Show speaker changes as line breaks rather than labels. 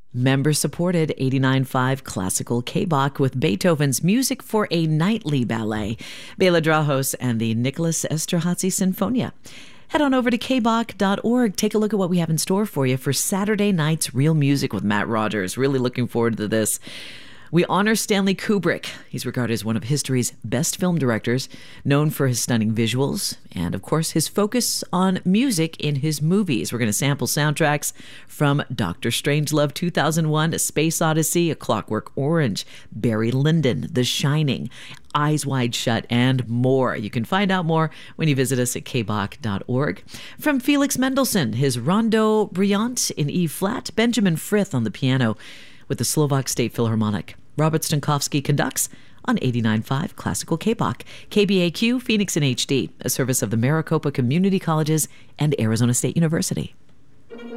Member-supported 89.5 Classical K-Bach with Beethoven's Music for a Nightly Ballet, Bela Drahos and the Nicholas Esterhazy Sinfonia. Head on over to kbach.org. Take a look at what we have in store for you for Saturday night's Real Music with Matt Rogers. Really looking forward to this. We honor Stanley Kubrick. He's regarded as one of history's best film directors, known for his stunning visuals and, of course, his focus on music in his movies. We're going to sample soundtracks from Dr. Strangelove 2001, A Space Odyssey, A Clockwork Orange, Barry Lyndon, The Shining, Eyes Wide Shut, and more. You can find out more when you visit us at kbach.org. From Felix Mendelssohn, his Rondo Brilliant in E-flat, Benjamin Frith on the piano with the Slovak State Philharmonic. Robert Stankowski conducts on 89.5 Classical K-Bach, KBAQ, Phoenix in HD, a service of the Maricopa Community Colleges and Arizona State University.